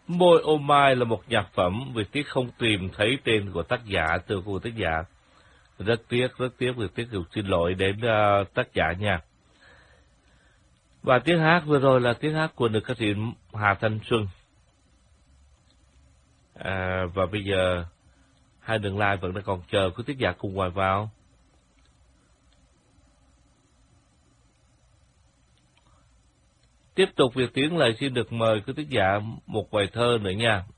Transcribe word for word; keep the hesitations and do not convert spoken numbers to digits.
Môi ô mai là một nhạc phẩm, Việt Tiết không tìm thấy tên của tác giả, từ của tác giả. Rất tiếc, rất tiếc, Việt Tiết xin lỗi đến uh, tác giả nha. Và tiếng hát vừa rồi là tiếng hát của nữ ca sĩ Hà Thanh Xuân. À, và bây giờ hai đường live vẫn đang còn chờ quý tác giả cùng hòa vào. Tiếp tục việc tiếng lời xin được mời quý tác giả một bài thơ nữa nha.